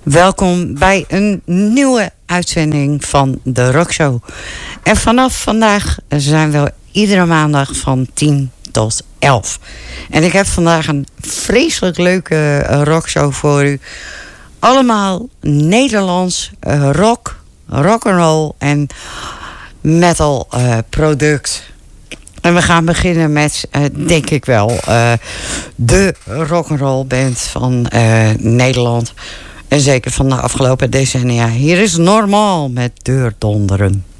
Welkom bij een nieuwe uitzending van de Rockshow. En vanaf vandaag zijn we iedere maandag van 10 tot 11. En ik heb vandaag een vreselijk leuke rockshow voor u. Allemaal Nederlands rock, rock'n'roll en metal product. En we gaan beginnen met, denk ik wel, de rock'n'roll band van Nederland. En zeker van de afgelopen decennia. Hier is Normaal met Deurdonderen.